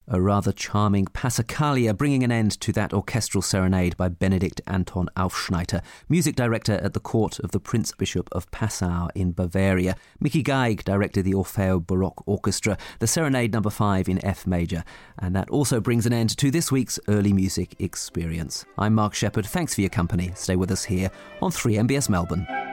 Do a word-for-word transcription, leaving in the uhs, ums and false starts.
a rather charming Passacaglia, bringing an end to that orchestral serenade by Benedikt Anton Aufschneider, music director at the court of the Prince Bishop of Passau in Bavaria. Mickey Geig directed the Orfeo Baroque Orchestra, the Serenade number five in F major. And that also brings an end to this week's Early Music Experience. I'm Mark Shepherd. Thanks for your company. Stay with us here on three M B S Melbourne.